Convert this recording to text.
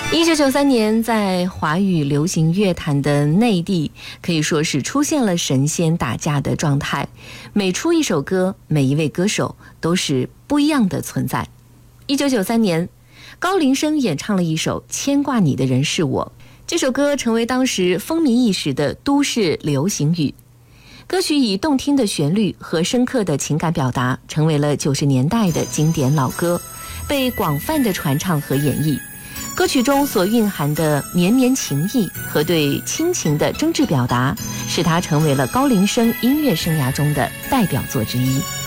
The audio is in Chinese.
1993年，在华语流行乐坛的内地，可以说是出现了神仙打架的状态。每出一首歌，每一位歌手都是不一样的存在。1993年，高林生演唱了一首《牵挂你的人是我》，这首歌成为当时风靡一时的都市流行语。歌曲以动听的旋律和深刻的情感表达，成为了90年代的经典老歌，被广泛的传唱和演绎。歌曲中所蕴含的绵绵情意和对亲情的真挚表达，使它成为了高林生音乐生涯中的代表作之一。